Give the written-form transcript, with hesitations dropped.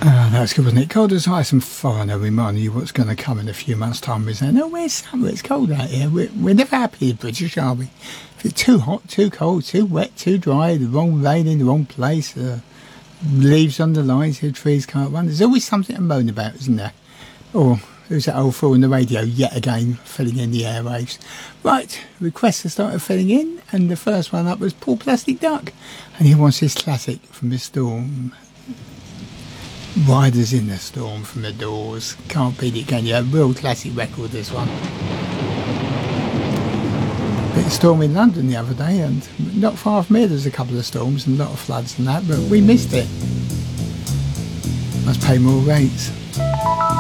That was good, wasn't it? Cold as ice and foreigner reminding you what's going to come in a few months' time. We're saying, oh, where's summer? It's cold out here. We're never happy in British, are we? If it's too hot, too cold, too wet, too dry, the wrong rain in the wrong place, leaves on the lines, the trees can't run. There's always something to moan about, isn't there? Or who's that old fool on the radio yet again, filling in the airwaves? Right, requests have started filling in, and the first one up was Paul Plastic Duck, and he wants his classic from the Storm. Riders in the Storm from the Doors. Can't beat it, can you? A real classic record, this one. Bit of storm in London the other day, and not far from here there's a couple of storms and a lot of floods and that, but we missed it. Must pay more rates.